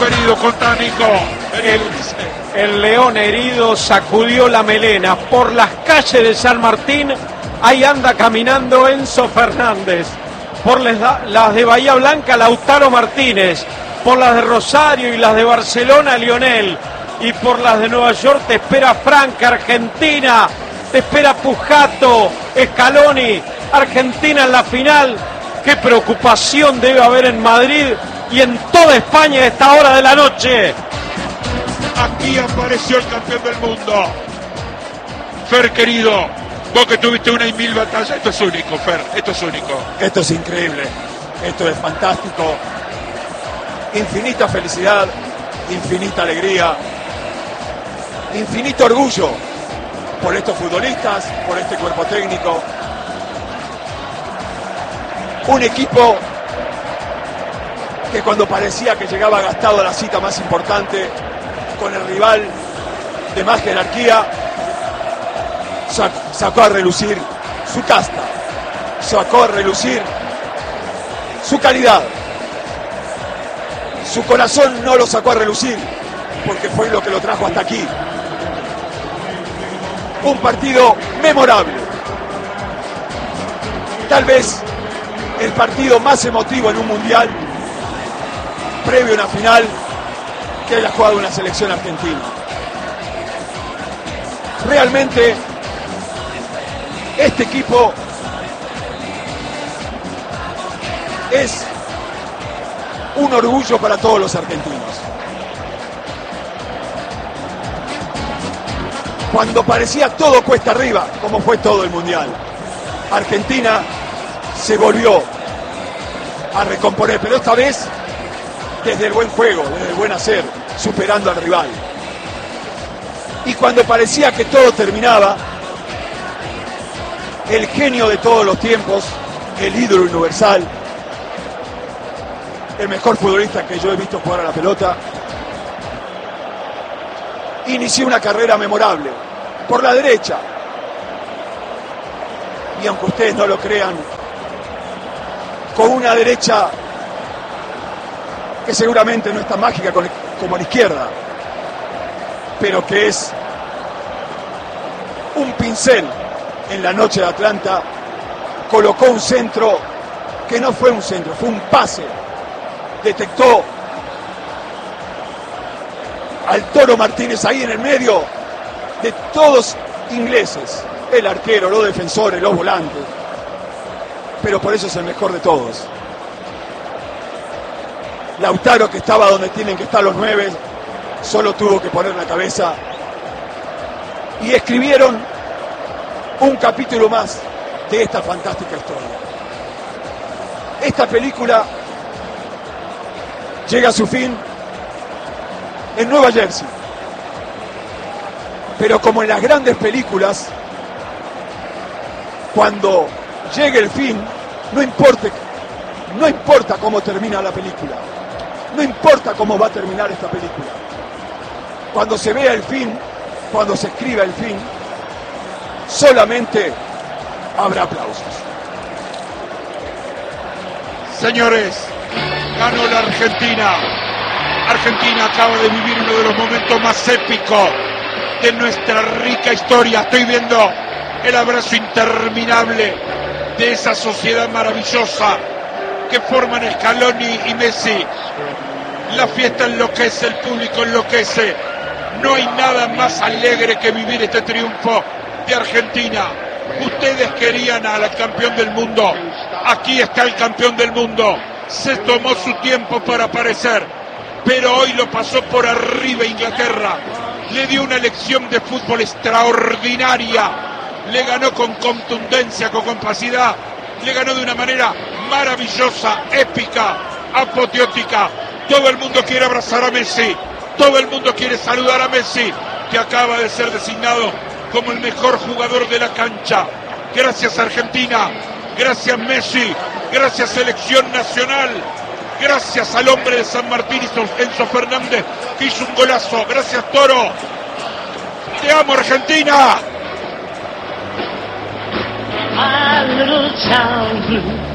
herido, contá, Nico. El león herido sacudió la melena. Por las calles de San Martín, ahí anda caminando Enzo Fernández. Por las de Bahía Blanca, Lautaro Martínez. Por las de Rosario y las de Barcelona, Lionel. Y por las de Nueva York te espera Franca, Argentina. Te espera Pujato, Scaloni. Argentina en la final. Qué preocupación debe haber en Madrid y en toda España a esta hora de la noche. Aquí apareció el campeón del mundo. Fer, querido, vos que tuviste una y mil batallas, esto es único, Fer, esto es único. Esto es increíble, esto es fantástico. Infinita felicidad, infinita alegría, infinito orgullo por estos futbolistas, por este cuerpo técnico. Un equipo que cuando parecía que llegaba gastado a la cita más importante, con el rival de más jerarquía, sacó a relucir su casta, sacó a relucir su calidad. Su corazón no lo sacó a relucir, porque fue lo que lo trajo hasta aquí. Un partido memorable. Tal vez el partido más emotivo en un mundial, previo a una final, que haya jugado una selección argentina. Realmente, este equipo es un orgullo para todos los argentinos. Cuando parecía todo cuesta arriba, como fue todo el mundial, Argentina se volvió a recomponer, pero esta vez desde el buen juego, desde el buen hacer, superando al rival. Y cuando parecía que todo terminaba, el genio de todos los tiempos, el ídolo universal, el mejor futbolista que yo he visto jugar a la pelota, inició una carrera memorable por la derecha. Y aunque ustedes no lo crean, con una derecha que seguramente no es tan mágica como la izquierda, pero que es un pincel en la noche de Atlanta, colocó un centro que no fue un centro, fue un pase. Detectó al Toro Martínez ahí en el medio de todos ingleses, el arquero, los defensores, los volantes, pero por eso es el mejor de todos. Lautaro, que estaba donde tienen que estar los 9, solo tuvo que poner la cabeza y escribieron un capítulo más de esta fantástica historia. Esta película llega a su fin en Nueva Jersey, pero como en las grandes películas, cuando llegue el fin, no importa cómo termina la película, no importa cómo va a terminar esta película. Cuando se vea el fin, cuando se escriba el fin, solamente habrá aplausos. Señores, ganó la Argentina. Argentina acaba de vivir uno de los momentos más épicos de nuestra rica historia. Estoy viendo el abrazo interminable de esa sociedad maravillosa que forman Scaloni y Messi. La fiesta enloquece, el público enloquece. No hay nada más alegre que vivir este triunfo de Argentina. Ustedes querían al campeón del mundo. Aquí está el campeón del mundo. Se tomó su tiempo para aparecer, pero hoy lo pasó por arriba Inglaterra. Le dio una lección de fútbol extraordinaria. Le ganó con contundencia, con capacidad. Le ganó de una manera maravillosa, épica, apoteótica. Todo el mundo quiere abrazar a Messi. Todo el mundo quiere saludar a Messi, que acaba de ser designado como el mejor jugador de la cancha. Gracias Argentina, gracias Messi, gracias Selección Nacional, gracias al hombre de San Martín, Enzo Fernández, que hizo un golazo. Gracias Toro. Te amo Argentina. My little town blue.